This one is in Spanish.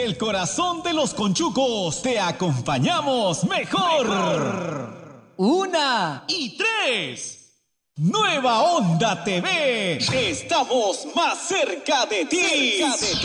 El corazón de los conchucos, te acompañamos mejor. 1 y 3. Nueva Onda TV, estamos más cerca de ti.